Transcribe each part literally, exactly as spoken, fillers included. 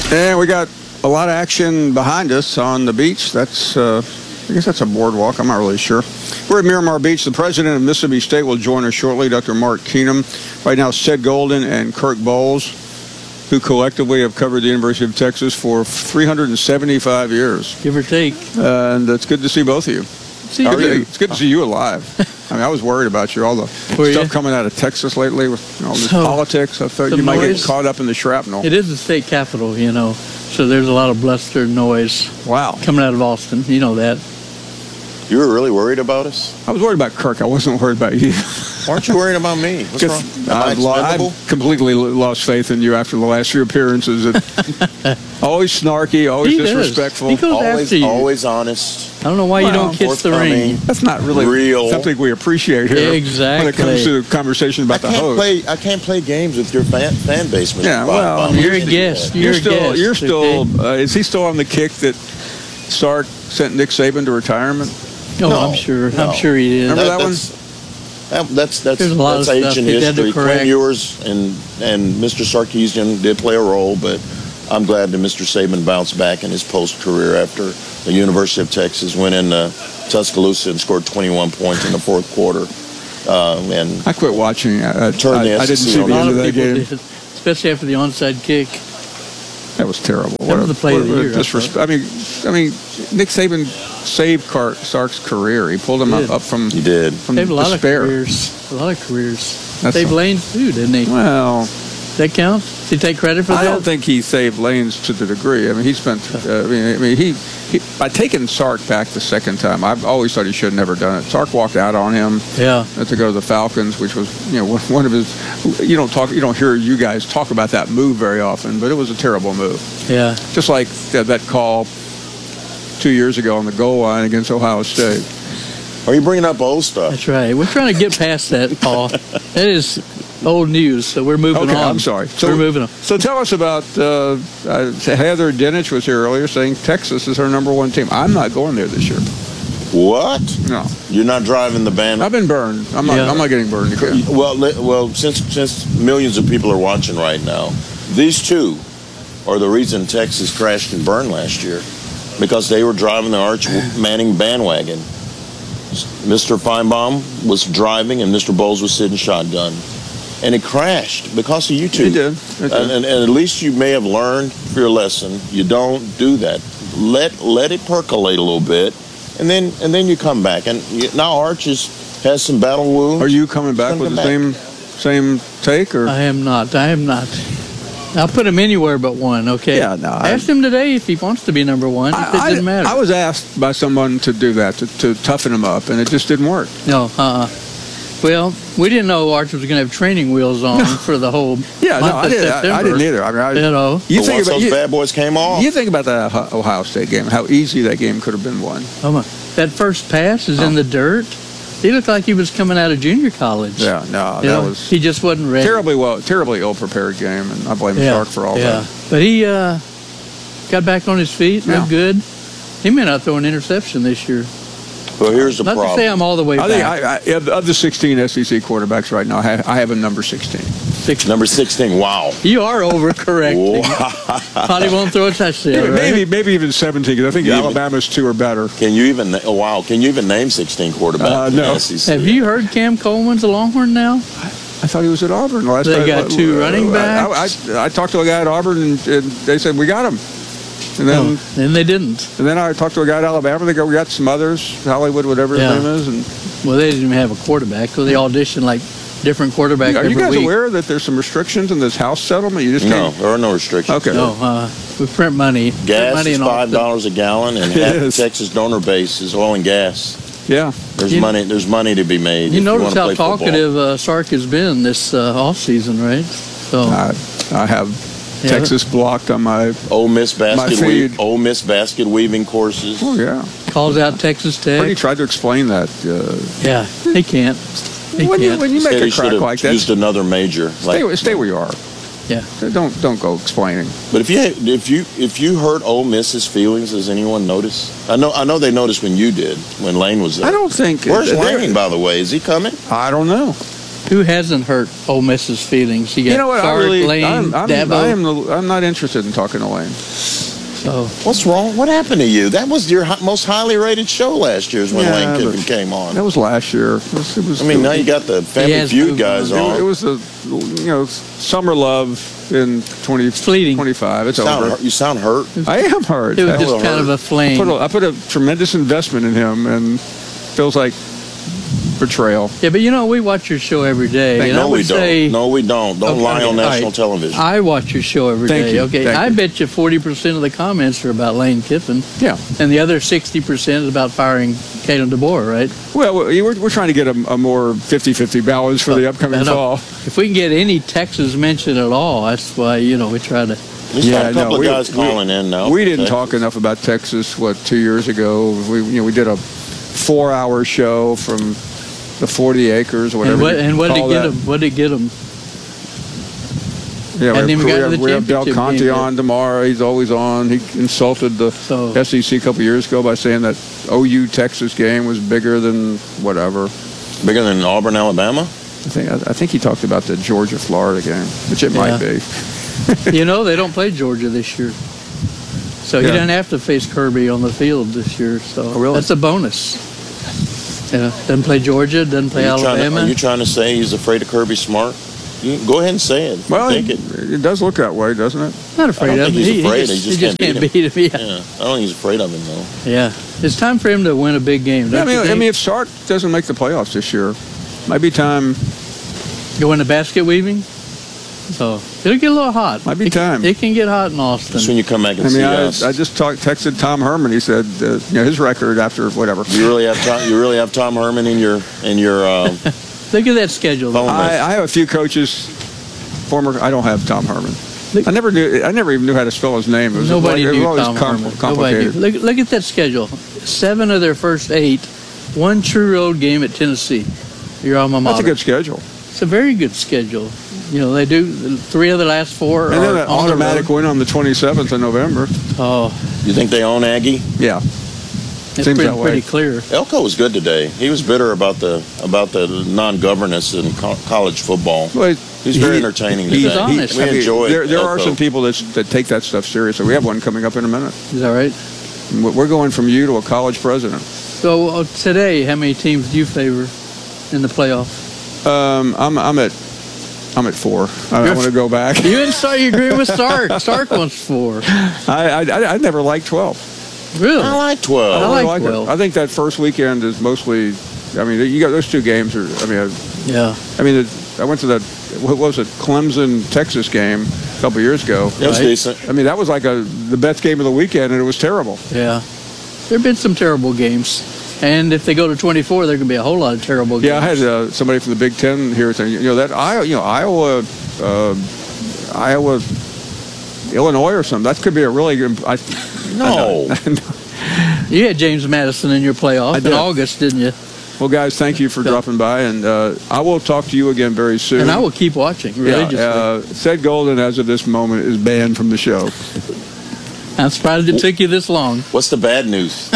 And we got a lot of action behind us on the beach. That's, uh, I guess that's a boardwalk. I'm not really sure. We're at Miramar Beach. The president of Mississippi State will join us shortly, Doctor Mark Keenum. Right now, Sid Golden and Kirk Bowles, who collectively have covered the University of Texas for three hundred seventy-five years. Give or take. Uh, and it's good to see both of you. See How are you. you? It's good to see you alive. I mean, I was worried about you. All the Were stuff you? coming out of Texas lately with you know, this So, politics. I thought the you might get noise- caught up in the shrapnel. It is the state capital, you know, so there's a lot of bluster and noise Wow. coming out of Austin. You know that. You were really worried about us? I was worried about Kirk. I wasn't worried about you. Aren't you worried about me? What's wrong? Because Am I I've, lo- expendable? I've completely lo- lost faith in you after the last few appearances. It, always snarky, always He does. disrespectful. He goes Always, after you. always honest. I don't know why you Well, don't kiss the forthcoming. ring. That's not really Real. something we appreciate here. Exactly. When it comes to conversation I about the can't host. play. I can't play games with your fan, fan base, Mister Yeah, Bob. well, Bob. You're a Used to do guest. that. You're You're a still, guest, you're still, okay? uh, is he still on the kick that Sark sent Nick Saban to retirement? Oh, No, I'm sure. no. I'm sure he is. Remember that one? That's, that- that's that's There's a lot of that's stuff ancient he had to history. correct. Quinn Ewers and and Mister Sarkisian did play a role, but I'm glad that Mister Saban bounced back in his post career after the University of Texas went in uh, Tuscaloosa and scored twenty-one points in the fourth quarter. Uh, and I quit watching. I, I, Turn the I, I didn't S E C see on. the A lot end of of that people game. did, especially after the onside kick. That was terrible. That was the play of the a year, I disrespe- I mean, I mean, Nick Saban saved Car- Sark's career. He pulled him He up, did. up from he did. from Saved a lot despair. of careers. A lot of careers. That's Saved a- Lane's too, didn't he? Well, That count? Did he take credit for I that? don't think he saved lanes to the degree. I mean, he spent. Uh, I mean, I mean, he, he by taking Sark back the second time. I've always thought he should have never done it. Sark walked out on him Yeah. uh, to go to the Falcons, which was you know one one of his. You don't talk. You don't hear you guys talk about that move very often, but it was a terrible move. Yeah. Just like that, that call two years ago on the goal line against Ohio State. Are you bringing up old stuff? That's right. We're trying to get past that, Paul. That is old news, so we're moving Okay, on. I'm sorry. So, we're moving on. So tell us about uh, uh, Heather Dinich was here earlier saying Texas is her number one team. I'm not going there this year. What? No, You're not driving the band? I've been burned. I'm not. Yeah. I'm not getting burned again. Well, li- well, since since millions of people are watching right now, these two are the reason Texas crashed and burned last year, because they were driving the Arch Manning bandwagon. Mister Feinbaum was driving and Mister Bowles was sitting shotgun, and it crashed because of you two. It did. It did. And, and, and at least you may have learned your lesson. You don't do that. Let let it percolate a little bit, and then and then you come back. And you, now Arch is, has some battle wounds. Are you coming back Come with the back. same same take or? I am not. I am not. I'll put him anywhere but one, okay? Yeah, no, I- Asked him today if he wants to be number one. He said it I, didn't matter. I was asked by someone to do that to, to toughen him up, and it just didn't work. No, uh-uh. Well, we didn't know Arch was going to have training wheels on for the whole Yeah, month no, I of didn't. I, I September. didn't either. I mean, I, You know. you But think once about those you, bad boys came off, you think about that Ohio- Ohio State game, how easy that game could have been won. Oh my. That first pass is Oh. in the dirt. He looked like he was coming out of junior college. Yeah, no, You that know, was he just wasn't ready. terribly well, terribly ill-prepared game, and I blame Yeah, Sark for all yeah. that. But he uh, got back on his feet, Yeah. looked good. He may not throw an interception this year. well, here's the Not problem. to say I'm all the way I think back. I, I, of, of the sixteen S E C quarterbacks right now, I have, I have a number sixteen. Six. Number sixteen. Wow. You are overcorrecting. Wow. Probably won't throw a touchdown, Maybe, right? maybe, maybe even seventeen, because I think Even- Alabama's two are better. Can you even? Oh, wow. Can you even name sixteen quarterbacks? Uh, in no. the S E C? Have you heard Cam Coleman's a Longhorn now? I thought he was at Auburn last They time. got two running backs. I, I, I talked to a guy at Auburn, and, and they said, we got him. And then, No, and they didn't. and then I talked to a guy at Alabama. They go, we got some others, Hollywood, whatever his Yeah. name is. And Well, they didn't even have a quarterback because they auditioned like different quarterbacks are every you guys week. aware that there's some restrictions in this house settlement? You just No, can't. there are no restrictions. Okay. No, uh, we print money. print Gas money is in five Austin. dollars a gallon, and It half the is. Texas donor base is oil and gas. Yeah. There's You- money. There's money to be made. You if notice you how want to play football. talkative uh, Sark has been this uh, off season, right? So I, I have Yeah. Texas blocked on my. Ole Miss basket feed. weave, Ole Miss basket weaving courses. Oh, yeah. calls out Texas Tech. Already tried to explain that. Uh, Yeah, he can't. He when, you, can't. when you Said make he a should crack have like that, used another major. stay, Like, stay where you are. Yeah. Don't don't go explaining. but if you if you if you hurt Ole Miss's feelings, does anyone notice? I know I know they noticed when you did when Lane was there. I don't think. Where's they're- Lane, by the way? Is he coming? I don't know. Who hasn't hurt Ole Miss's feelings? You, got You know what? Sark, I really, Lane, I'm, I'm, Dabo. I am the, I'm not interested in talking to Lane. So What's wrong? What happened to you? That was your hi- most highly rated show last year is when Yeah, Lane Kiffin but- came on. That was last year. It was, it was, I mean, now you got the Family has Feud moved guys on. on. It, it was the, you know, summer love in twenty fleeting. twenty-five. It's sound, over. hurt- you sound hurt. I am hurt. it was I, just little kind of hurt. a flame. put a, I put a tremendous investment in him, and feels like betrayal. Yeah, but you know, we watch your show every day. Thank- and I No, would we don't. say, No, we don't. Don't Okay, lie on all national right. television. I watch your show every day. Thank you, Okay, thank I you. bet you forty percent of the comments are about Lane Kiffin, Yeah. and the other sixty percent is about firing Kalen DeBoer, right? Well, we- we're, we're trying to get a, a more fifty-fifty balance for the upcoming I know. fall. If we can get any Texas mention at all, that's why, you know, we try to. We've got a no, couple we- of guys we- calling in now. We didn't Okay. talk enough about Texas. What two years ago? We you know we did a four-hour show from the forty acres or whatever. And what, you and what did call it get that. him? What did it get him? Yeah, Hadn't we even have, we gotten to have, the we have Del championship Conte game yet. on tomorrow. He's always on. He insulted the So- S E C a couple years ago by saying that O U Texas game was bigger than whatever. Bigger than Auburn, Alabama? I think I, I think he talked about the Georgia Florida game, which it might Yeah. be. You know, they don't play Georgia this year. So he Yeah. doesn't have to face Kirby on the field this year. So Oh, really? that's a bonus. Yeah, doesn't play Georgia, doesn't play Are you, trying to, Alabama. are you trying to say he's afraid of Kirby Smart? You, go ahead and say it. Well, Think it, it. it does look that way, doesn't it? Not afraid I don't of think him. he's afraid. He, He just, just he just can't can't beat beat him. Yeah. Yeah, I don't think he's afraid of him, though. yeah. It's time for him to win a big game. Yeah, I Don't you mean, I think? mean, if Sark doesn't make the playoffs this year, might be time. Go into basket weaving. So it'll get a little hot. Might be it, time. It can get hot in Austin. That's when you come back and I mean, see I, us. I just talked, texted Tom Herman. He said, uh, you know, his record after whatever. you really have Tom, you really have Tom Herman in your in your uh, Look at that schedule. phone I, list. I have a few coaches. Former, I don't have Tom Herman. I never knew. I never even knew how to spell his name. It was Nobody it was knew always Tom com- Herman. Nobody complicated. knew. Look, look at that schedule. Seven of their first eight, one true road game at Tennessee. Your alma mater. That's a good schedule. It's a very good schedule. You know, they do three of the last four. And are then that on the automatic road. win on the twenty-seventh of November. Oh, You think they own Aggie? Yeah. it's Seems pretty, that way. pretty clear. Elko was good today. He was bitter about the about the non-governance in co- college football. Well, He's very entertaining He today. was honest. We I mean, enjoyed There, there are Elko. some people that, that take that stuff seriously. We have one coming up in a minute. Is that right? We're going from you to a college president. So uh, today, how many teams do you favor in the playoff? Um, I'm I'm at I'm at four. I, I You're- want to go back. You and Stark, you agree with Stark. Stark wants four. I, I I never liked twelve. Really? I like I twelve. don't like really like it. twelve. I think that first weekend is mostly. I mean, you got those two games. Are I mean, I, Yeah. I mean, the, I went to that. What was it? Clemson Texas game a couple years ago. It was Right. decent. I mean, that was like a the best game of the weekend, and it was terrible. Yeah. There have been some terrible games. And if they go to twenty-four, there can be a whole lot of terrible games. Yeah, I had uh, somebody from the Big Ten here saying, you know, that Iowa, you know, Iowa, uh, Iowa, Illinois or something. That could be a really good. I, No. You had James Madison in your playoff I in did. August, didn't you? Well, guys, thank you for Yeah. dropping by, and uh, I will talk to you again very soon. And I will keep watching Yeah, religiously. uh, Seth Golden, as of this moment, is banned from the show. I'm surprised it took you this long. What's the bad news?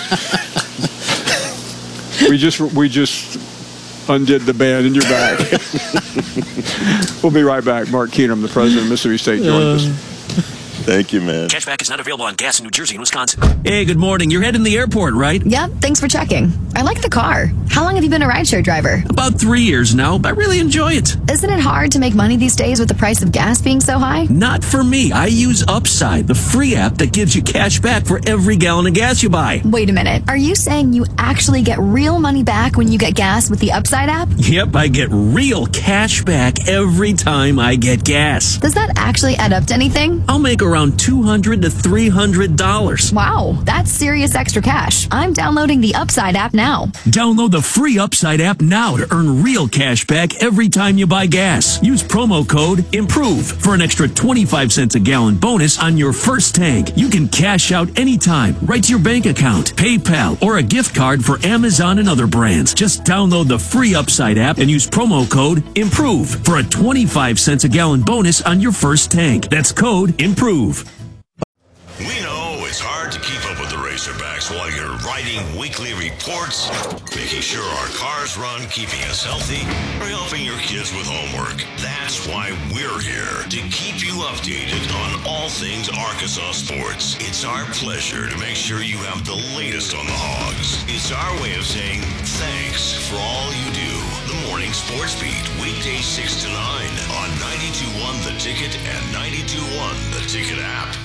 we just we just undid the ban, and you're back. We'll be right back. Mark Keenum, the president of Mississippi State, joins us. Thank you, man. Cashback is not available on gas in New Jersey and Wisconsin. Hey, good morning. You're heading to the airport, right? Yep, thanks for checking. I like the car. How long have you been a rideshare driver? About three years now. I really enjoy it. Isn't it hard to make money these days with the price of gas being so high? Not for me. I use Upside, the free app that gives you cash back for every gallon of gas you buy. Wait a minute. Are you saying you actually get real money back when you get gas with the Upside app? Yep, I get real cash back every time I get gas. Does that actually add up to anything? I'll make around two hundred to three hundred dollars. Wow, that's serious extra cash. I'm downloading the Upside app now. Download the free Upside app now to earn real cash back every time you buy gas. Use promo code IMPROVE for an extra twenty-five cents a gallon bonus on your first tank. You can cash out anytime, right to your bank account, PayPal, or a gift card for Amazon and other brands. Just download the free Upside app and use promo code IMPROVE for a twenty-five cents a gallon bonus on your first tank. That's code IMPROVE. We know it's hard to keep up with the Razorbacks while you're writing weekly reports, making sure our cars run, keeping us healthy, or helping your kids with homework. That's why we're here, to keep you updated on all things Arkansas sports. It's our pleasure to make sure you have the latest on the Hogs. It's our way of saying thanks for all you do. The Morning Sports Beat, weekdays six to nine on ninety-two point one The Ticket and ninety-two point one The Ticket app.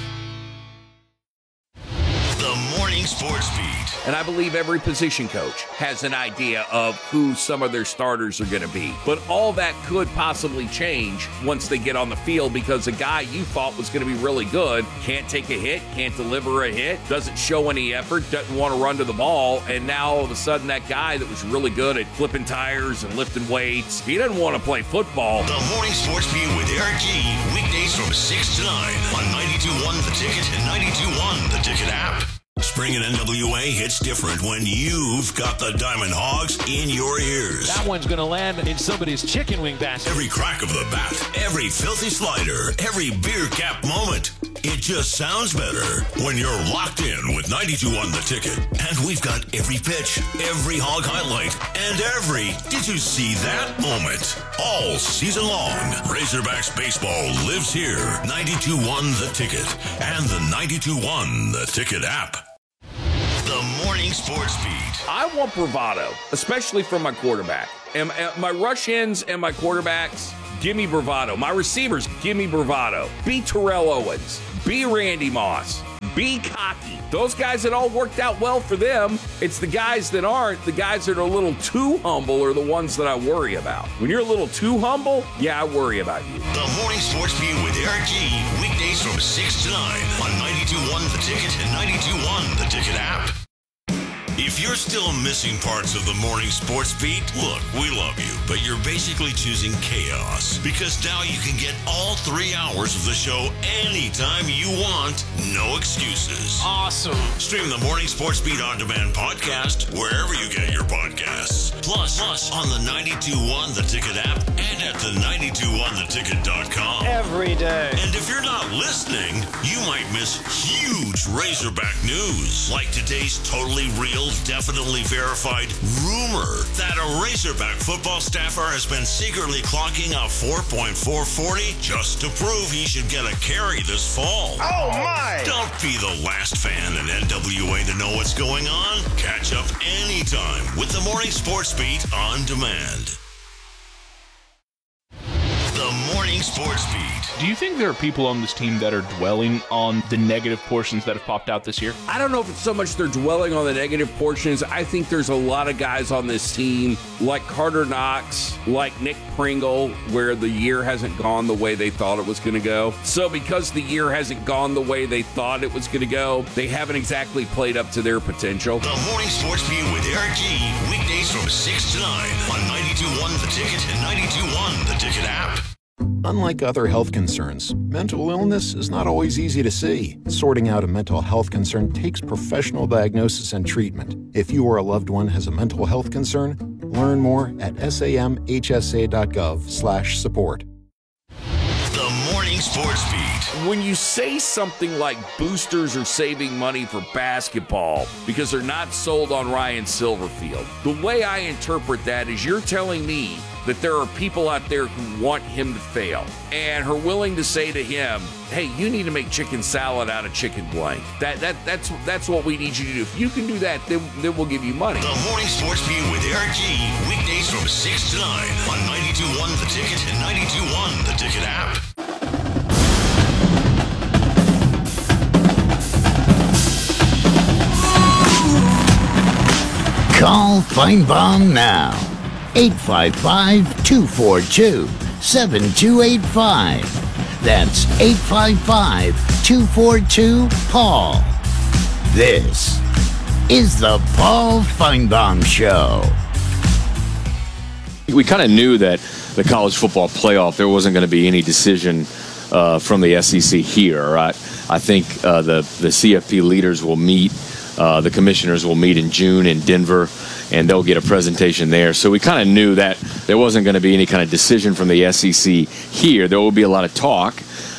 The Morning Sports Beat. And I believe every position coach has an idea of who some of their starters are going to be. But all that could possibly change once they get on the field, because a guy you thought was going to be really good can't take a hit, can't deliver a hit, doesn't show any effort, doesn't want to run to the ball. And now all of a sudden that guy that was really good at flipping tires and lifting weights, he doesn't want to play football. The Morning Sports Beat with Eric G. Weekdays from six to nine on ninety-two point one The Ticket and ninety-two point one The Ticket app. Spring and N W A hits different when you've got the Diamond Hogs in your ears. That one's going to land in somebody's chicken wing basket. Every crack of the bat, every filthy slider, every beer cap moment. It just sounds better when you're locked in with ninety-two point one The Ticket. And we've got every pitch, every hog highlight, and every "did you see that" moment. All season long, Razorbacks baseball lives here. ninety-two point one The Ticket and the ninety-two point one The Ticket app. The Morning Sports Beat. I want bravado, especially from my quarterback. And, and my rush-ins and my quarterbacks, give me bravado. My receivers, give me bravado. Be Terrell Owens. Be Randy Moss. Be cocky. Those guys that all worked out well for them, it's the guys that aren't, the guys that are a little too humble are the ones that I worry about. When you're a little too humble, yeah, I worry about you. The Morning Sports Beat with Eric G. Weekdays from six to nine on ninety-two point one The Ticket and ninety-two point one The Ticket app. If you're still missing parts of the Morning Sports Beat, look, we love you, but you're basically choosing chaos, because now you can get all three hours of the show anytime you want. No excuses. Awesome. Stream the Morning Sports Beat On Demand podcast wherever you get your podcasts. Plus, plus on the ninety-two point one The Ticket app and at the ninety-two point one the ticket dot com. Every day. And if you're not listening, you might miss huge Razorback news, like today's totally real, definitely verified rumor that a Razorback football staffer has been secretly clocking a four point four forty just to prove he should get a carry this fall. Oh my! Don't be the last fan in N W A to know what's going on. Catch up anytime with the Morning Sports Beat on demand. The Morning Sports Beat. Do you think there are people on this team that are dwelling on the negative portions that have popped out this year? I don't know if it's so much they're dwelling on the negative portions. I think there's a lot of guys on this team, like Carter Knox, like Nick Pringle, where the year hasn't gone the way they thought it was going to go. So because the year hasn't gone the way they thought it was going to go, they haven't exactly played up to their potential. The Morning Sports Beat with Eric G. Weekdays from six to nine on ninety-two point one The Ticket and ninety-two point one The Ticket app. Unlike other health concerns, mental illness is not always easy to see. Sorting out a mental health concern takes professional diagnosis and treatment. If you or a loved one has a mental health concern, learn more at samhsa.gov slash support. The Morning Sports Beat. When you say something like boosters are saving money for basketball because they're not sold on Ryan Silverfield, the way I interpret that is you're telling me that there are people out there who want him to fail and are willing to say to him, hey, you need to make chicken salad out of chicken blank. That that that's that's what we need you to do. If you can do that, then, then we'll give you money. The Morning Sports Beat with Eric G. Weekdays from six to nine on ninety-two point one The Ticket and ninety-two point one The Ticket app. Call Feinbaum now. eight five five, two four two, seven two eight five. That's eight five five, two four two, Paul. This is the Paul Feinbaum Show. We kind of knew that the college football playoff, there wasn't going to be any decision uh, from the S E C here. I, I think uh, the, the C F P leaders will meet. Uh, the commissioners will meet in June in Denver, and they'll get a presentation there. So we kind of knew that there wasn't going to be any kind of decision from the S E C here. There will be a lot of talk.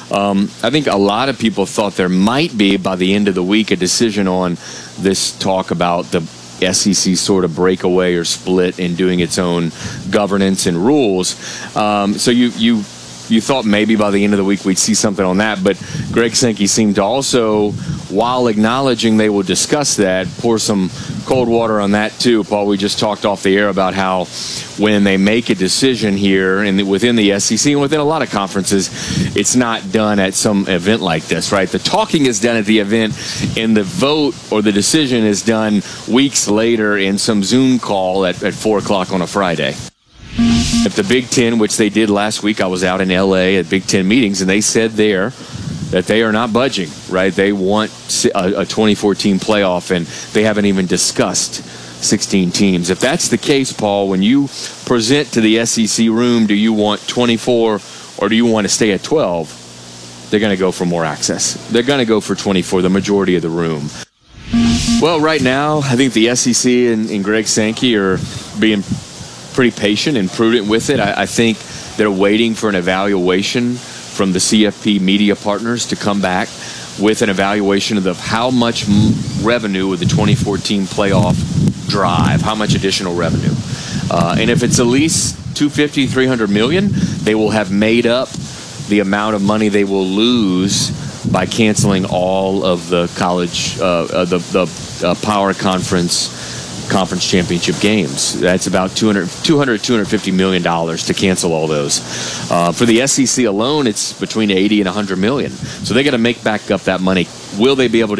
Um, I think a lot of people thought there might be, by the end of the week, a decision on this talk about the S E C sort of breakaway or split in doing its own governance and rules. Um, so you you you thought maybe by the end of the week we'd see something on that, but Greg Sankey seemed to also, while acknowledging they will discuss that, pour some cold water on that too. Paul, we just talked off the air about how when they make a decision here and within the S E C and within a lot of conferences, it's not done at some event like this, right? The talking is done at the event, and the vote or the decision is done weeks later in some Zoom call at, at four o'clock on a Friday. If the Big Ten, which they did last week, I was out in L A at Big Ten meetings, and they said there that they are not budging, right? They want a, a twenty fourteen playoff, and they haven't even discussed sixteen teams. If that's the case, Paul, when you present to the S E C room, do you want twenty-four or do you want to stay at twelve? They're going to go for more access. They're going to go for twenty-four, the majority of the room. Well, right now, I think the S E C and, and Greg Sankey are being pretty patient and prudent with it. I, I think they're waiting for an evaluation from the C F P media partners to come back with an evaluation of the, how much revenue would the twenty fourteen playoff drive, how much additional revenue. Uh, and if it's at least two hundred fifty, three hundred million, they will have made up the amount of money they will lose by canceling all of the college, uh, uh, the, the uh, power conference conference championship games. That's about two hundred, two hundred, two hundred fifty million dollars to cancel all those. Uh, for the S E C alone, it's between eighty and one hundred million. So they got to make back up that money. Will they be able to